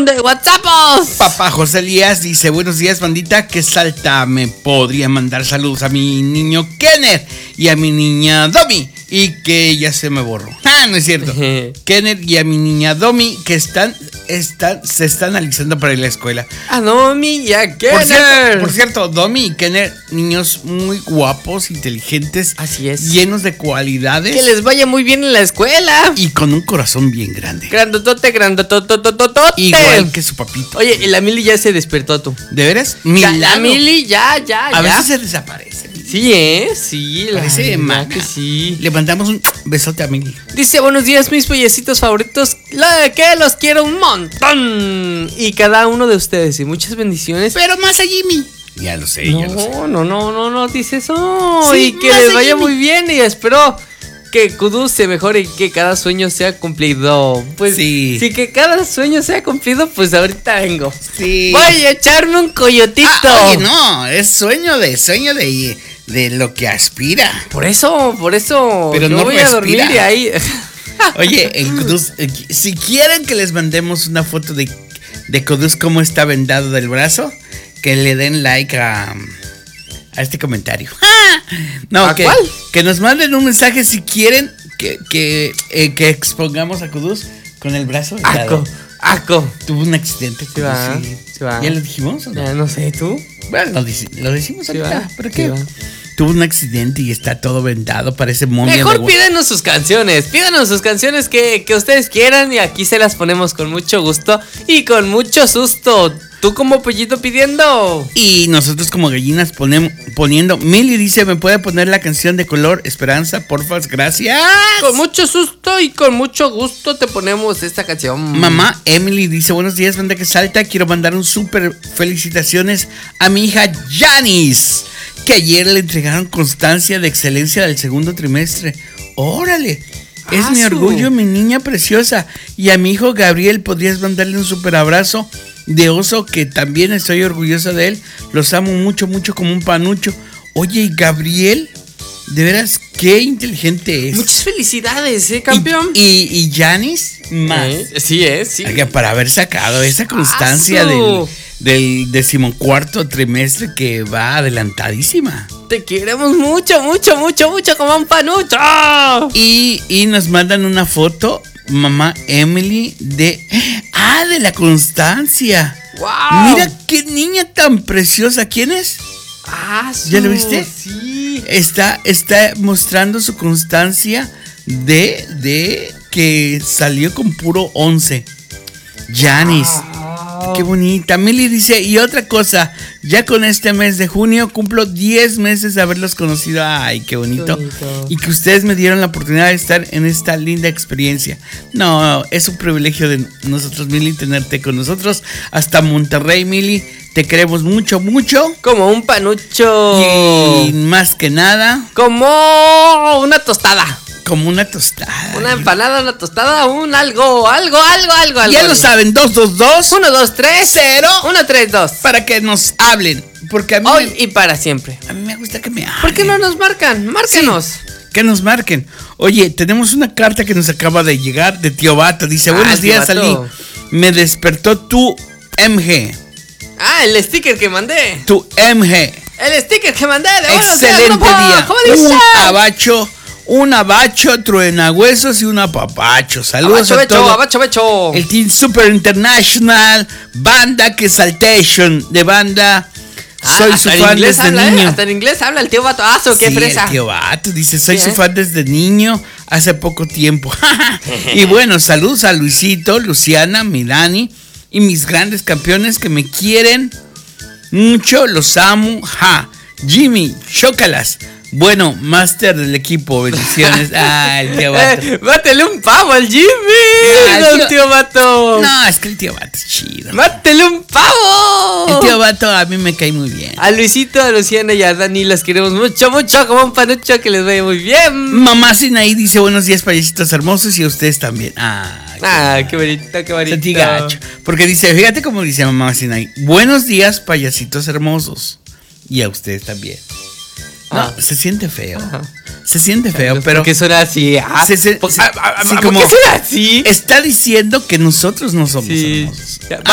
montón de WhatsAppos. Papá José Elías dice: buenos días, bandita. ¿Qué salta me podría mandar saludos a mi niño Kenner y a mi niña Domi? Y que ya se me borró. No es cierto. Kenner y a mi niña Domi que se están alisando para ir a la escuela. A Domi y a Kenner. Por cierto, Domi y Kenner, niños muy guapos, inteligentes. Así es. Llenos de cualidades. Que les vaya muy bien en la escuela. Y con un corazón bien grande. Grandotote. Igual que su papito. Oye, y la Mili ya se despertó, tú. ¿De veras? La Mili ya. A veces se desaparece. Sí, sí. Parece la que sí. Le mandamos un besote a Mili. Dice: buenos días, mis payasitos favoritos. Que los quiero un montón. Y cada uno de ustedes. Y muchas bendiciones. Pero más a Jimmy. Ya lo sé, ya lo sé. No, dice eso. Sí, y que les vaya muy bien. Y espero que Kuduz se mejore y que cada sueño sea cumplido. Pues sí. Si que cada sueño sea cumplido, pues ahorita vengo. Sí. Voy a echarme un coyotito. Oye, no, es sueño de lo que aspira. Por eso. Pero yo no voy respira. a dormir y ahí. Oye, el Kuduz, si quieren que les mandemos una foto de Kuduz cómo está vendado del brazo, que le den like a este comentario. No, ¿A cuál? Que nos manden un mensaje si quieren que expongamos a Kuduz con el brazo vendado. Aco. Tuvo un accidente. Se va. ¿Ya lo dijimos o no? Ya no sé, ¿tú? Bueno, lo decimos ahorita. ¿Pero qué? Va. Tuvo un accidente y está todo vendado, parece momia. Mejor pídanos sus canciones que ustedes quieran y aquí se las ponemos con mucho gusto y con mucho susto. Tú como pollito pidiendo. Y nosotros como gallinas poniendo. Mili dice: ¿me puede poner la canción de Color Esperanza, porfa? Gracias. Con mucho susto y con mucho gusto te ponemos esta canción. Mamá Emily dice: buenos días, banda que salta. Quiero mandar un súper felicitaciones a mi hija Janice, que ayer le entregaron constancia de excelencia del segundo trimestre. ¡Órale! Es mi orgullo, mi niña preciosa. Y a mi hijo Gabriel, ¿podrías mandarle un súper abrazo de oso? Que también estoy orgullosa de él. Los amo mucho, mucho como un panucho. Oye, ¿y Gabriel? De veras, qué inteligente es. Muchas felicidades, campeón. Y Janice, más. Sí, sí. Para haber sacado esa constancia del 14º trimestre, que va adelantadísima. Te queremos mucho como un panucho. Y nos mandan una foto, mamá Emily, de la constancia. Wow. Mira qué niña tan preciosa. ¿Quién es? ¿Ya lo viste? Sí. Está mostrando su constancia de que salió con puro 11. Janice. Qué bonita. Mili dice: y otra cosa, ya con este mes de junio cumplo 10 meses de haberlos conocido. Ay, qué bonito. Y que ustedes me dieron la oportunidad de estar en esta linda experiencia. No, es un privilegio de nosotros, Mili, tenerte con nosotros hasta Monterrey, Mili. Te queremos mucho, mucho. Como un panucho. Y más que nada, como una tostada. Como una tostada. Una empanada, una tostada, algo. Ya lo saben, 222-123-0-132 para que nos hablen. Porque a mí hoy y para siempre. A mí me gusta que me hablen. ¿Por qué no nos marcan? Márquenos. Sí, que nos marquen. Oye, tenemos una carta que nos acaba de llegar de Tío Vato. Dice: buenos días, Ali. Me despertó tu MG. El sticker que mandé. Tu MG. El sticker que mandé de excelente día. ¿Cómo dice? Un abacho, truenahuesos y un apapacho. Saludos a todos. Abacho. El Team Super International, banda que Saltation, de banda. Soy su fan desde niño. Hasta en inglés habla el Tío Vato. Qué fresa. El Tío Vato dice: soy su fan desde niño, hace poco tiempo. Y bueno, saludos a Luisito, Luciana, Milani y mis grandes campeones que me quieren mucho. Los amo. Jimmy, chócalas. Bueno, máster del equipo, bendiciones. El Tío Vato. Mátele un pavo al Jimmy. El Tío Vato. No, es que el Tío Vato es chido. Mátele un pavo. El Tío Vato a mí me cae muy bien. A Luisito, a Luciana y a Dani las queremos mucho, como un panucho, que les vaya muy bien. Mamá Sinaí dice: buenos días, payasitos hermosos, y a ustedes también. Qué bonito. Sentí gacho. Porque dice, fíjate cómo dice mamá Sinaí: buenos días, payasitos hermosos, y a ustedes también. No, se siente feo. Se siente feo, pero. ¿Por qué suena así? ¿Por qué suena así? Está diciendo que nosotros no somos hermosos.